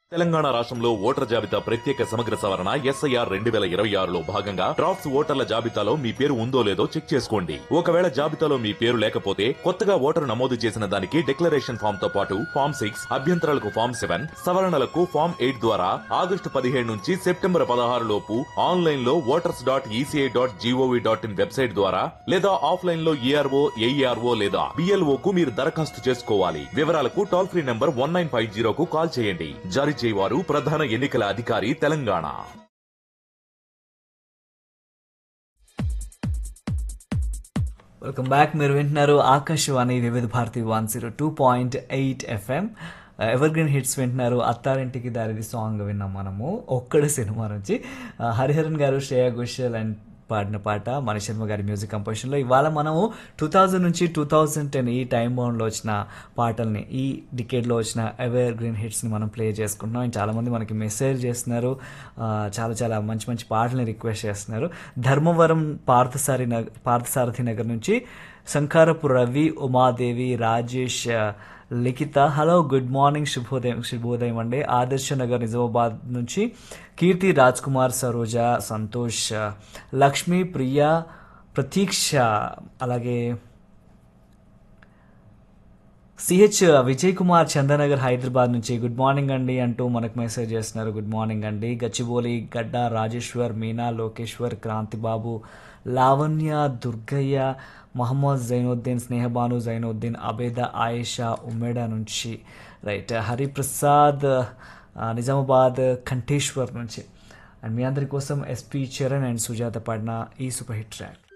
తెలంగాణ రాష్ట్రంలో ఓటర్ జాబితా ప్రత్యేక సమగ్ర సవరణ ఎస్ఐఆర్ 2026లో భాగంగా డ్రాఫ్ట్స్ ఓటర్ల జాబితాలో మీ పేరు ఉందో లేదో చెక్ చేసుకోండి. ఒకవేళ జాబితాలో మీ పేరు లేకపోతే కొత్తగా ఓటరు నమోదు చేసిన దానికి డిక్లరేషన్ ఫామ్ తో పాటు ఫామ్ 6, అభ్యంతరాలకు ఫామ్ 7, సవరణలకు ఫామ్ 8 ద్వారా ఆగస్టు 15 నుంచి సెప్టెంబర్ 16 లోపు ఆన్లైన్ లో voters.eci.gov.in వెబ్సైట్ ద్వారా లేదా ఆఫ్లైన్ లో ఏఆర్ఓ, ఏఈఆర్ఓ లేదా బిఎల్ఓ కు మీరు దరఖాస్తు చేసుకోవాలి. వివరాలకు టోల్ ఫ్రీ నంబర్ 1950 కు కాల్ చేయండి. జారీ చేయవారు ప్రధాన ఎన్నికల అధికారి తెలంగాణ. Welcome back. మీరు వింటున్నారు ఆకాశవాణి వివిధ Bharati 102.8 FM. Ever green hits వింటున్నారు. అత్తారింటికి దారిది సాంగ్ విన్నాం మనము ఒక్కడి సినిమా నుంచి. హరిహరన్ గారు, శ్రేయా ఘోషల్ అండ్ పాడిన పాట మణి శర్మ గారి మ్యూజిక్ కంపోజిషన్లో. ఇవాళ మనము 2000 నుంచి 2010 ఈ టైం బౌండ్లో వచ్చిన పాటల్ని, ఈ డికేడ్లో వచ్చిన ఎవర్ గ్రీన్ హిట్స్ని మనం ప్లే చేసుకుంటున్నాం. అండ్ చాలామంది మనకి మెసేజ్ చేస్తున్నారు, చాలా చాలా మంచి మంచి పాటల్ని రిక్వెస్ట్ చేస్తున్నారు. ధర్మవరం పార్థసారథి నగర్ నుంచి శంకారపు రవి, ఉమాదేవి, రాజేష్, లిఖిత హలో గుడ్ మార్నింగ్, శుభోదయం అండి. ఆదర్శ నగర్ నిజామాబాద్ నుంచి కీర్తి, రాజ్ కుమార్, సరోజ, సంతోష్, లక్ష్మి, ప్రియా, ప్రతీక్ష, అలాగే సిహెచ్ విజయ్ కుమార్ చంద్రనగర్ హైదరాబాద్ నుంచి గుడ్ మార్నింగ్ అండి అంటూ మనకు మెసేజ్ చేస్తున్నారు. గుడ్ మార్నింగ్ అండి. గచ్చిబౌలి, గడ్డ, రాజేశ్వర్, మీనా, లోకేశ్వర్, క్రాంతిబాబు, లావణ్య, దుర్గయ్య, మహమ్మద్ జైనుద్దీన్, స్నేహబాను జైనుద్దీన్, అబేద, ఆయేషా ఉమ్మేడ నుంచి రైట్, హరిప్రసాద్ నిజామాబాద్ కంఠేశ్వర్ నుంచి. అండ్ మీ అందరి కోసం ఎస్పి చరణ్ అండ్ సుజాత పాడిన ఈ సూపర్ హిట్ ట్రాక్.